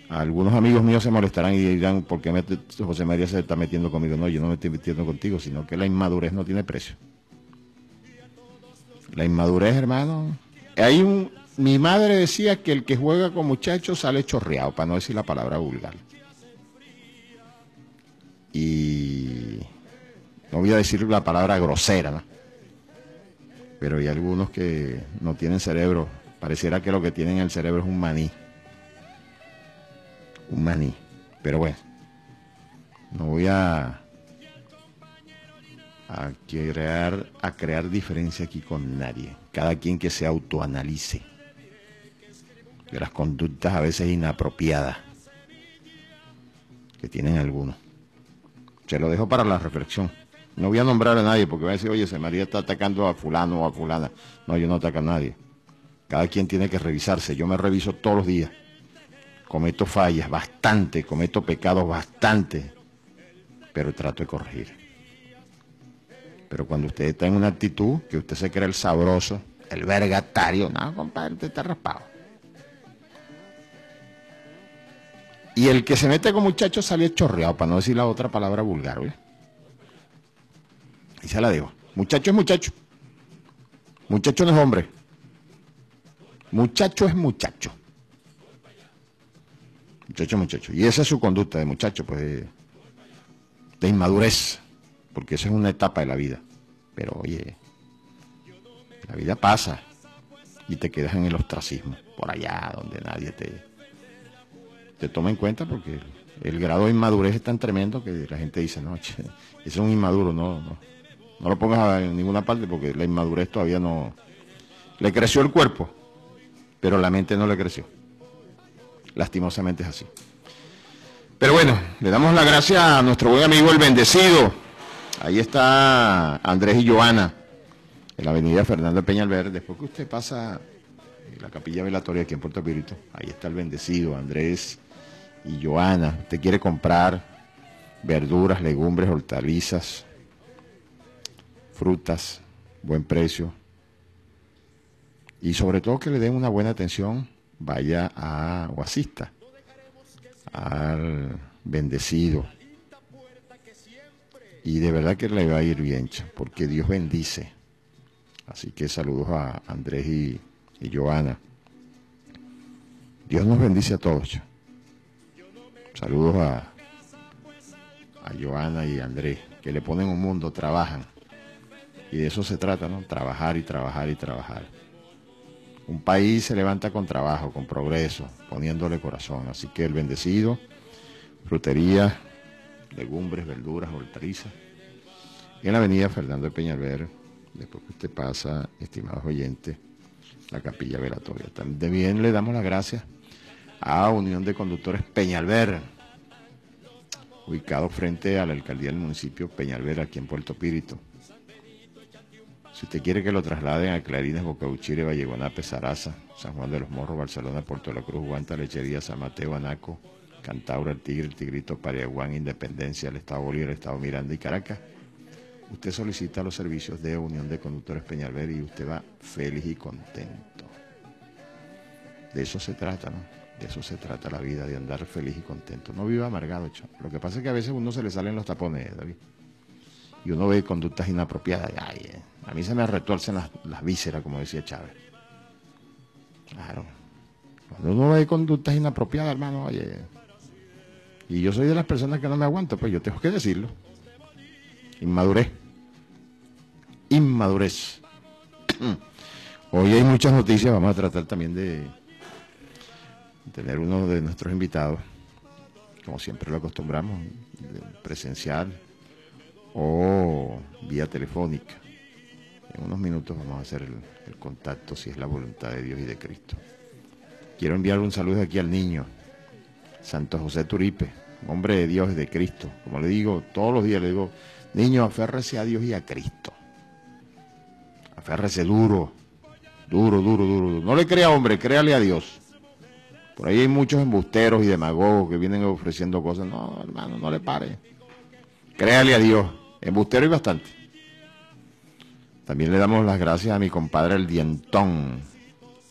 Algunos amigos míos se molestarán y dirán, ¿por qué José María se está metiendo conmigo? No, yo no me estoy metiendo contigo, sino que la inmadurez no tiene precio. La inmadurez, hermano. Mi madre decía que el que juega con muchachos sale chorreado, para no decir la palabra vulgar. Y no voy a decir la palabra grosera, ¿no? Pero hay algunos que no tienen cerebro. Pareciera que lo que tienen en el cerebro es un maní. Un maní. Pero bueno, no voy a crear diferencia aquí con nadie. Cada quien que se autoanalice de las conductas a veces inapropiadas que tienen algunos. Se lo dejo para la reflexión. No voy a nombrar a nadie porque va a decir, oye, José María está atacando a fulano o a fulana. No, yo no ataco a nadie. Cada quien tiene que revisarse. Yo me reviso todos los días. Cometo fallas, bastante. Cometo pecados, bastante. Pero trato de corregir. Pero cuando usted está en una actitud que usted se cree el sabroso, el vergatario, no, compadre, usted está raspado. Y el que se mete con muchachos sale chorreado, para no decir la otra palabra vulgar, ¿oye? Y se la digo. Muchacho es muchacho. Muchacho no es hombre. Muchacho es muchacho. Muchacho es muchacho. Y esa es su conducta de muchacho, pues, de inmadurez. Porque esa es una etapa de la vida. Pero, oye, la vida pasa y te quedas en el ostracismo, por allá donde nadie te toma en cuenta, porque el grado de inmadurez es tan tremendo que la gente dice, no, che, ese es un inmaduro, no lo pongas en ninguna parte porque la inmadurez todavía no... Le creció el cuerpo, pero la mente no le creció. Lastimosamente es así. Pero bueno, le damos las gracias a nuestro buen amigo El Bendecido. Ahí está Andrés y Joana, en la avenida Fernando Peñalver. Después que usted pasa la capilla velatoria aquí en Puerto Píritu, ahí está El Bendecido, Andrés y Joana. Usted quiere comprar verduras, legumbres, hortalizas, frutas, buen precio. Y sobre todo que le den una buena atención, vaya o asista al Bendecido. Y de verdad que le va a ir bien, porque Dios bendice. Así que saludos a Andrés y Joana. Dios nos bendice a todos. Saludos a Joana y Andrés, que le ponen un mundo, trabajan. Y de eso se trata, ¿no? Trabajar y trabajar y trabajar. Un país se levanta con trabajo, con progreso, poniéndole corazón. Así que El Bendecido, frutería, legumbres, verduras, hortalizas, en la avenida Fernando de Peñalver, después que usted pasa, estimados oyentes, la capilla velatoria. También le damos las gracias a Unión de Conductores Peñalver, ubicado frente a la alcaldía del municipio Peñalver, aquí en Puerto Píritu. Si usted quiere que lo trasladen a Clarines, Bocauchire, Valleguanape, Zaraza, San Juan de los Morros, Barcelona, Puerto La Cruz, Guanta, Lechería, San Mateo, Anaco, Cantaura, El Tigre, El Tigrito, Pariaguán, Independencia, el Estado Bolívar, el Estado Miranda y Caracas, usted solicita los servicios de Unión de Conductores Peñalver y usted va feliz y contento. De eso se trata, ¿no? De eso se trata la vida, de andar feliz y contento. No viva amargado, chaval. Lo que pasa es que a veces a uno se le salen los tapones, David. Y uno ve conductas inapropiadas. Ay, a mí se me retuercen las vísceras, como decía Chávez. Claro. Cuando uno ve conductas inapropiadas, hermano, oye. Y yo soy de las personas que no me aguanto, pues yo tengo que decirlo. Inmadurez. Inmadurez. Hoy hay muchas noticias, vamos a tratar también de tener uno de nuestros invitados, como siempre lo acostumbramos, presencial o vía telefónica. En unos minutos vamos a hacer el contacto, si es la voluntad de Dios y de Cristo. Quiero enviar un saludo aquí al niño, Santo José Turipe, hombre de Dios y de Cristo. Como le digo, todos los días le digo, niño, aférrese a Dios y a Cristo. Aférrese duro, duro, duro, duro. No le crea hombre, créale a Dios. Por ahí hay muchos embusteros y demagogos que vienen ofreciendo cosas. No, hermano, no le pare. Créale a Dios. Embustero y bastante. También le damos las gracias a mi compadre El Dientón,